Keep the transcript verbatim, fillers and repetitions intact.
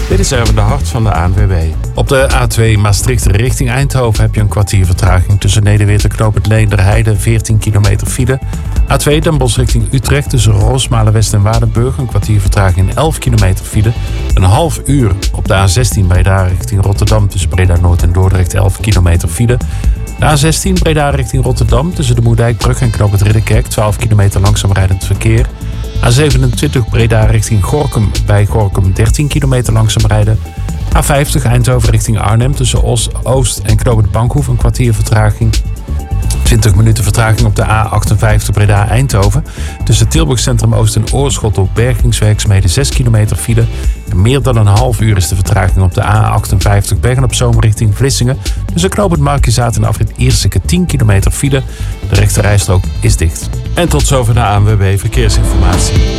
Dit is Erwin de Hart van de A N W B. Op de A twee Maastricht richting Eindhoven heb je een kwartier vertraging. Tussen Nederweert en Knoop het Leenderheide veertien kilometer file. A twee Den Bosch richting Utrecht tussen Rosmalen West en Waardenburg. Een kwartier vertraging in elf kilometer file. Een half uur op de A zestien Breda richting Rotterdam tussen Breda Noord en Dordrecht elf kilometer file. De A zestien Breda richting Rotterdam tussen de Moerdijkbrug en Knoop het Ridderkerk twaalf kilometer langzaam rijdend verkeer. A zevenentwintig Breda richting Gorinchem bij Gorinchem dertien kilometer langzaam rijden. A vijftig Eindhoven richting Arnhem tussen Os, Oost en Knoop het Bankhoef een kwartier vertraging. twintig minuten vertraging op de A achtenvijftig Breda Eindhoven. Tussen Tilburg Centrum Oost en Oorschot door bergingswerkzaamheden zes kilometer file. En meer dan een half uur is de vertraging op de A achtenvijftig Bergen op Zoom richting Vlissingen. Tussen Knoop het Markizaat en afrit Ierseke tien kilometer file. De rechterrijstrook is dicht. En tot zover de A N W B Verkeersinformatie.